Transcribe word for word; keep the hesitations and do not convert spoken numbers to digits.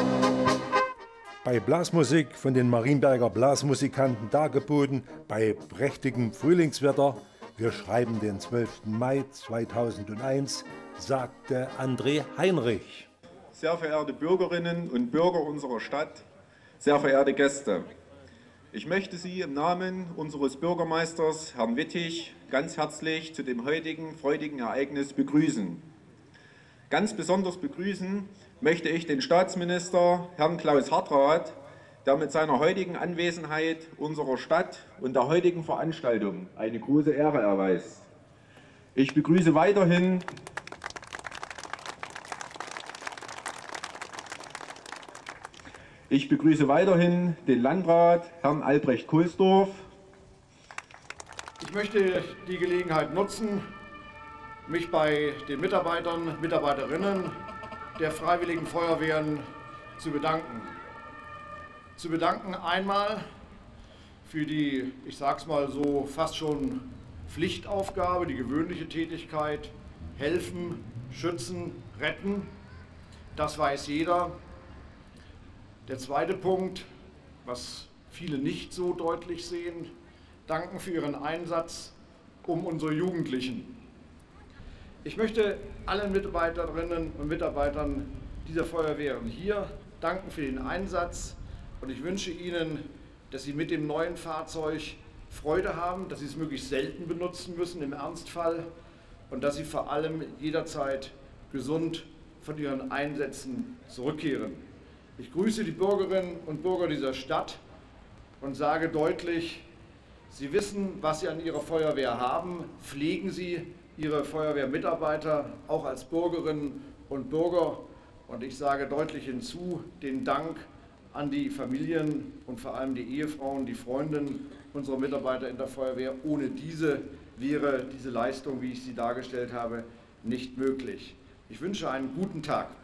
Bei Blasmusik von den Marienberger Blasmusikanten dargeboten, bei prächtigem Frühlingswetter. Wir schreiben den zwölften Mai zweitausendeins, sagte André Heinrich. Sehr verehrte Bürgerinnen und Bürger unserer Stadt, sehr verehrte Gäste. Ich möchte Sie im Namen unseres Bürgermeisters, Herrn Wittig, ganz herzlich zu dem heutigen freudigen Ereignis begrüßen. Ganz besonders begrüßen möchte ich den Staatsminister, Herrn Klaus Hartrat, der mit seiner heutigen Anwesenheit unserer Stadt und der heutigen Veranstaltung eine große Ehre erweist. Ich begrüße weiterhin Ich begrüße weiterhin den Landrat, Herrn Albrecht Kohlsdorf. Ich möchte die Gelegenheit nutzen, mich bei den Mitarbeitern und Mitarbeiterinnen der Freiwilligen Feuerwehren zu bedanken. Zu bedanken einmal für die, ich sag's mal so, fast schon Pflichtaufgabe, die gewöhnliche Tätigkeit, helfen, schützen, retten. Das weiß jeder. Der zweite Punkt, was viele nicht so deutlich sehen, danken für Ihren Einsatz um unsere Jugendlichen. Ich möchte allen Mitarbeiterinnen und Mitarbeitern dieser Feuerwehren hier danken für den Einsatz und ich wünsche Ihnen, dass Sie mit dem neuen Fahrzeug Freude haben, dass Sie es möglichst selten benutzen müssen im Ernstfall und dass Sie vor allem jederzeit gesund von Ihren Einsätzen zurückkehren. Ich grüße die Bürgerinnen und Bürger dieser Stadt und sage deutlich, Sie wissen, was Sie an Ihrer Feuerwehr haben, pflegen Sie Ihre Feuerwehrmitarbeiter auch als Bürgerinnen und Bürger und ich sage deutlich hinzu, den Dank an die Familien und vor allem die Ehefrauen, die Freundinnen unserer Mitarbeiter in der Feuerwehr. Ohne diese wäre diese Leistung, wie ich sie dargestellt habe, nicht möglich. Ich wünsche einen guten Tag.